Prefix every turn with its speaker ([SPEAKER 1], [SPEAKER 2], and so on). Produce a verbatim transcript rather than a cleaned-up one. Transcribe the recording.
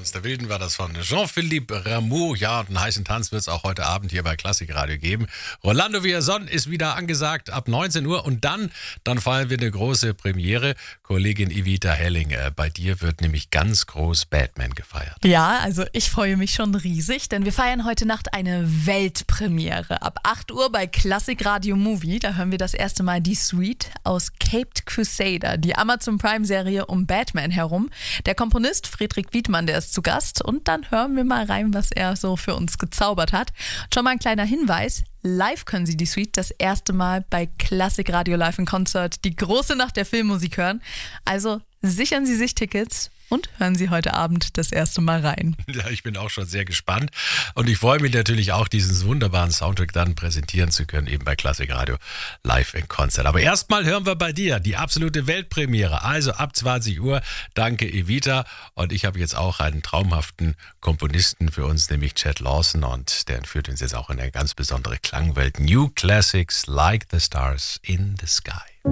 [SPEAKER 1] Tanz der Wilden war das von Jean-Philippe Rameau. Ja, und einen heißen Tanz wird es auch heute Abend hier bei Klassikradio geben. Rolando Villazón ist wieder angesagt ab neunzehn Uhr und dann, dann feiern wir eine große Premiere. Kollegin Evita Helling, äh, bei dir wird nämlich ganz groß Batman gefeiert.
[SPEAKER 2] Ja, also ich freue mich schon riesig, denn wir feiern heute Nacht eine Weltpremiere. Ab acht Uhr bei Klassikradio Movie, da hören wir das erste Mal die Suite aus Caped Crusader, die Amazon Prime-Serie um Batman herum. Der Komponist Friedrich Wiedmann, der ist zu Gast und dann hören wir mal rein, was er so für uns gezaubert hat. Schon mal ein kleiner Hinweis, live können Sie die Suite das erste Mal bei Klassikradio Live in Concert, die große Nacht der Filmmusik hören. Also sichern Sie sich Tickets und hören Sie heute Abend das erste Mal rein.
[SPEAKER 1] Ja, ich bin auch schon sehr gespannt und ich freue mich natürlich auch, diesen wunderbaren Soundtrack dann präsentieren zu können, eben bei Klassikradio Live in Concert. Aber erstmal hören wir bei dir die absolute Weltpremiere, also ab zwanzig Uhr. Danke Evita, und ich habe jetzt auch einen traumhaften Komponisten für uns, nämlich Chet Lawson, und der entführt uns jetzt auch in eine ganz besondere Klangwelt. New Classics like the stars in the sky.